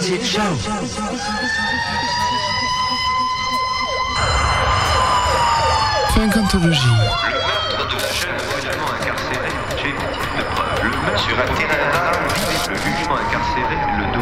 Music Show. Funkantologie. Le meurtre de la jeune brutalement incarcérée, j'ai de preuves. Le meurtre sur un terrain vague, le jugement incarcéré, le